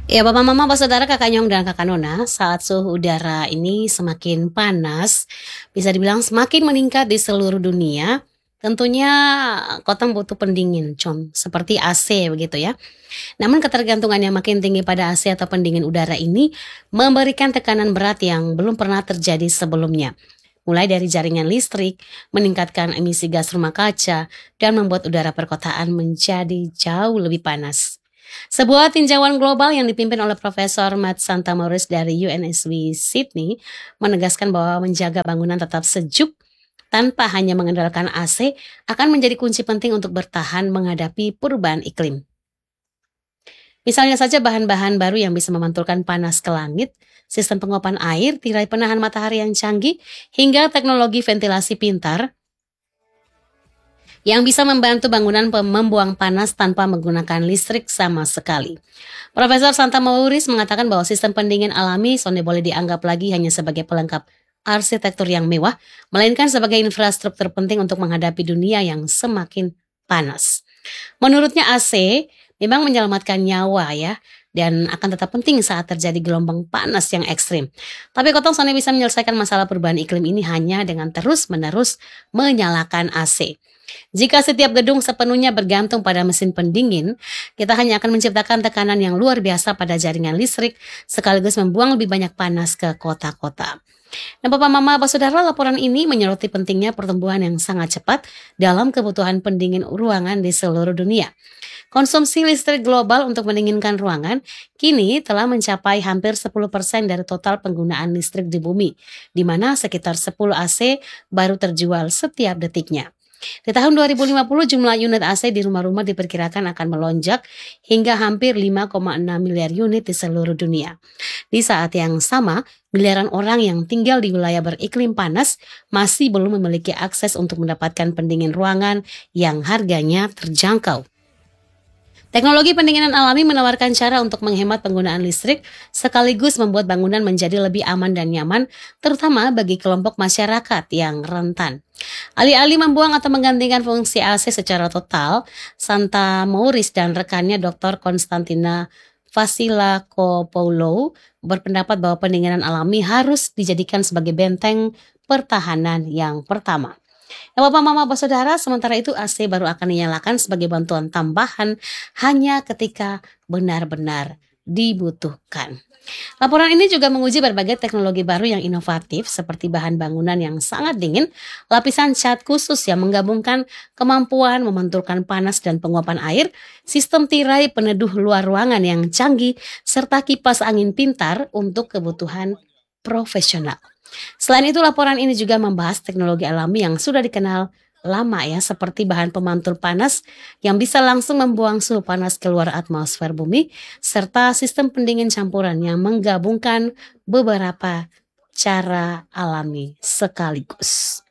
Ya, Bapak, Mama, Pak, Saudara, Kakak Nyong, dan Kakak Nona, saat suhu udara ini semakin panas, bisa dibilang semakin meningkat di seluruh dunia, tentunya Kotang butuh pendingin, seperti AC begitu ya. Namun ketergantungan yang makin tinggi pada AC atau pendingin udara ini memberikan tekanan berat yang belum pernah terjadi sebelumnya. Mulai dari jaringan listrik, meningkatkan emisi gas rumah kaca, dan membuat udara perkotaan menjadi jauh lebih panas. Sebuah tinjauan global yang dipimpin oleh Profesor Matt Santamoris dari UNSW Sydney menegaskan bahwa menjaga bangunan tetap sejuk tanpa hanya mengandalkan AC akan menjadi kunci penting untuk bertahan menghadapi perubahan iklim. Misalnya saja bahan-bahan baru yang bisa memantulkan panas ke langit, sistem penguapan air, tirai penahan matahari yang canggih, hingga teknologi ventilasi pintar yang bisa membantu bangunan membuang panas tanpa menggunakan listrik sama sekali. Profesor Santa Mauris mengatakan bahwa sistem pendingin alami sonde boleh dianggap lagi hanya sebagai pelengkap arsitektur yang mewah, melainkan sebagai infrastruktur penting untuk menghadapi dunia yang semakin panas. Menurutnya AC memang menyelamatkan nyawa ya, dan akan tetap penting saat terjadi gelombang panas yang ekstrim. Tapi Kotong Sone bisa menyelesaikan masalah perubahan iklim ini hanya dengan terus-menerus menyalakan AC. Jika setiap gedung sepenuhnya bergantung pada mesin pendingin, kita hanya akan menciptakan tekanan yang luar biasa pada jaringan listrik, sekaligus membuang lebih banyak panas ke kota-kota. Nah, Bapak, Mama, Bapak, Saudara, laporan ini menyoroti pentingnya pertumbuhan yang sangat cepat dalam kebutuhan pendingin ruangan di seluruh dunia. Konsumsi listrik global untuk mendinginkan ruangan kini telah mencapai hampir 10% dari total penggunaan listrik di bumi, di mana sekitar 10 AC baru terjual setiap detiknya. Di tahun 2050 jumlah unit AC di rumah-rumah diperkirakan akan melonjak hingga hampir 5,6 miliar unit di seluruh dunia. Di saat yang sama, miliaran orang yang tinggal di wilayah beriklim panas masih belum memiliki akses untuk mendapatkan pendingin ruangan yang harganya terjangkau. Teknologi pendinginan alami menawarkan cara untuk menghemat penggunaan listrik sekaligus membuat bangunan menjadi lebih aman dan nyaman, terutama bagi kelompok masyarakat yang rentan. Alih-alih membuang atau menggantikan fungsi AC secara total, Santa Mauris dan rekannya Dr. Konstantina Vasilakopoulou berpendapat bahwa pendinginan alami harus dijadikan sebagai benteng pertahanan yang pertama. Ya, Bapak, Mama, Bapak, Saudara, sementara itu AC baru akan dinyalakan sebagai bantuan tambahan hanya ketika benar-benar dibutuhkan. Laporan ini juga menguji berbagai teknologi baru yang inovatif seperti bahan bangunan yang sangat dingin, lapisan cat khusus yang menggabungkan kemampuan memantulkan panas dan penguapan air, sistem tirai peneduh luar ruangan yang canggih, serta kipas angin pintar untuk kebutuhan profesional. Selain itu, laporan ini juga membahas teknologi alami yang sudah dikenal lama ya, seperti bahan pemantul panas yang bisa langsung membuang suhu panas keluar atmosfer bumi, serta sistem pendingin campuran yang menggabungkan beberapa cara alami sekaligus.